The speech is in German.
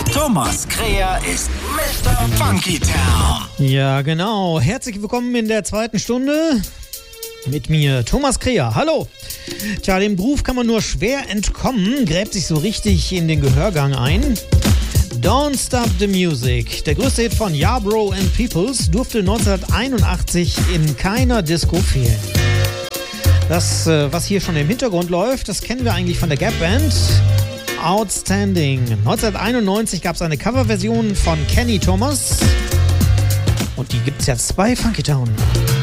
Thomas Kräher ist Mr. Funky Town. Ja, genau. Herzlich willkommen in der zweiten Stunde mit mir, Thomas Kräher. Hallo. Tja, dem Groove kann man nur schwer entkommen, gräbt sich so richtig in den Gehörgang ein. Don't Stop the Music, der größte Hit von Yarbrough and Peoples, durfte 1981 in keiner Disco fehlen. Das, was hier schon im Hintergrund läuft, das kennen wir eigentlich von der Gap Band. Outstanding. 1991 gab es eine Coverversion von Kenny Thomas und die gibt es jetzt bei Funky Town.